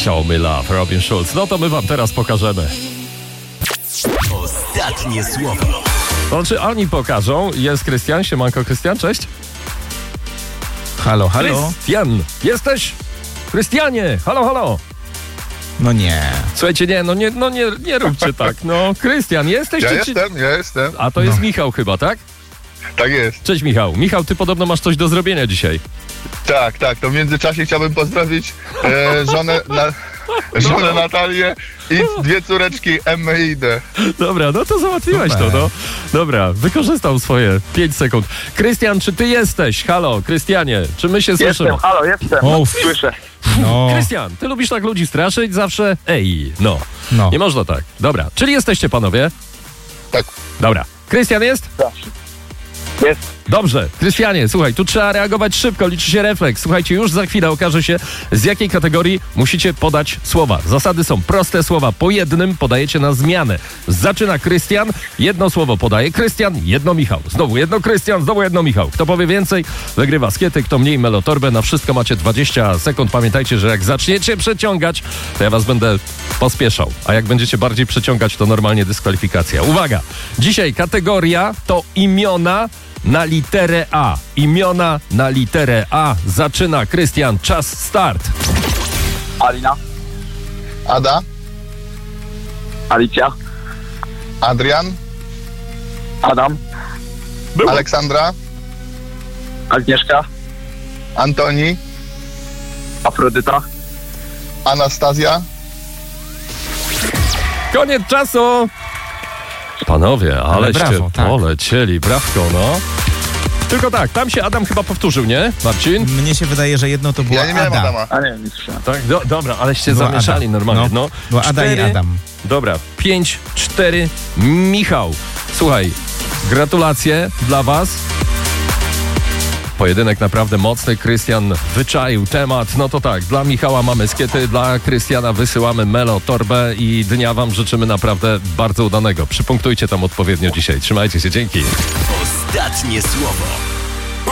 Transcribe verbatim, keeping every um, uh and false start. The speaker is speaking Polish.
Show Me Love, Robin Schulz. No to my wam teraz pokażemy. Ostatnie słowo. To znaczy oni pokażą. Jest Krystian. Siemanko, Krystian, cześć. Halo, halo. Krystian, jesteś? Krystianie, halo, halo. No nie. Słuchajcie, nie, no nie, no nie, nie róbcie tak. No, Krystian, jesteś? Ja czy, jestem, ja jestem. A to jest No. Michał chyba, tak? Tak jest. Cześć Michał. Michał, ty podobno masz coś do zrobienia dzisiaj. Tak, tak. To w międzyczasie chciałbym pozdrowić e, żonę, na, żonę Natalię i dwie córeczki Emmę i Idę. Dobra, no to załatwiłeś Super. to, no. Dobra, wykorzystał swoje pięć sekund. Krystian, czy ty jesteś? Halo, Krystianie, czy my się słyszymy? Jestem, halo, jestem. O, Słyszę. No, Krystian, ty lubisz tak ludzi straszyć zawsze? Ej, no. no. Nie można tak. Dobra, czyli jesteście panowie? Tak. Dobra. Krystian jest? Zawsze. Jest. Dobrze. Krystianie, słuchaj, tu trzeba reagować szybko, liczy się refleks. Słuchajcie, już za chwilę okaże się, z jakiej kategorii musicie podać słowa. Zasady są proste, słowa po jednym podajecie na zmianę. Zaczyna Krystian, jedno słowo podaje Krystian, jedno Michał. Znowu jedno Krystian, znowu jedno Michał. Kto powie więcej, wygrywa skiety, kto mniej melotorbę. Na wszystko macie dwadzieścia sekund. Pamiętajcie, że jak zaczniecie przeciągać, to ja was będę pospieszał. A jak będziecie bardziej przeciągać, to normalnie dyskwalifikacja. Uwaga! Dzisiaj kategoria to imiona na literę A. Imiona na literę A. Zaczyna Krystian. Czas start. Alina. Ada, Alicja. Adrian, Adam. Było. Aleksandra, Agnieszka. Antoni, Afrodyta. Anastazja. Koniec czasu. Panowie, aleście brawo, tak. polecieli. Brawko, no. Tylko tak, tam się Adam chyba powtórzył, nie? Marcin? Mnie się wydaje, że jedno to była Ja nie miałem Ada. Adama. A nie, nie słyszałem. Tak, do, dobra, aleście Była zamieszali Ada. normalnie. No. No. Była Ada i Cztery- Adam. Dobra, pięć, cztery, Michał. Słuchaj, gratulacje dla was. Pojedynek naprawdę mocny. Krystian wyczaił temat. No to tak, dla Michała mamy skiety, dla Krystiana wysyłamy Melo torbę i dnia wam życzymy naprawdę bardzo udanego. Przypunktujcie tam odpowiednio dzisiaj. Trzymajcie się, dzięki. Ostatnie słowo.